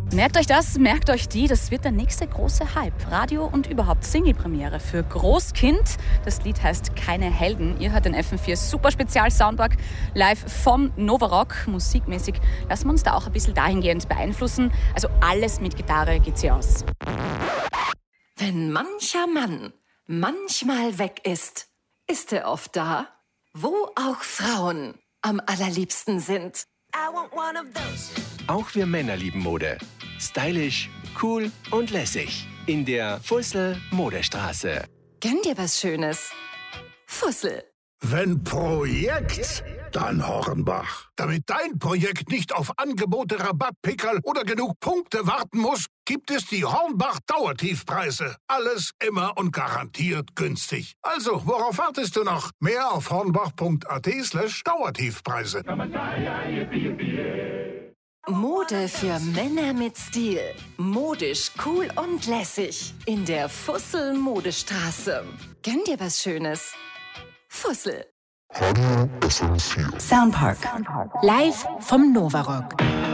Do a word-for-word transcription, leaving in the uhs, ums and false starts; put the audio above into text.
Merkt euch das, merkt euch die, das wird der nächste große Hype. Radio und überhaupt Single-Premiere für Großkind. Das Lied heißt Keine Helden. Ihr hört den F M vier Super Spezial Soundtrack live vom Novarock. Musikmäßig lassen wir uns da auch ein bisschen dahingehend beeinflussen. Also alles mit Gitarre geht's hier aus. Wenn mancher Mann manchmal weg ist, ist er oft da, wo auch Frauen am allerliebsten sind. Auch wir Männer lieben Mode. Stylisch, cool und lässig. In der Fussel Modestraße. Gönn dir was Schönes. Fussel. Wenn Projekt, dann Hornbach. Damit dein Projekt nicht auf Angebote, Rabattpickerl oder genug Punkte warten muss, gibt es die Hornbach Dauertiefpreise. Alles immer und garantiert günstig. Also, worauf wartest du noch? Mehr auf hornbach.at slash Dauertiefpreise. Mode für Männer mit Stil. Modisch, cool und lässig. In der Fussel Modestraße. Gönn dir was Schönes. Fussel. Soundpark. Live vom Novarock.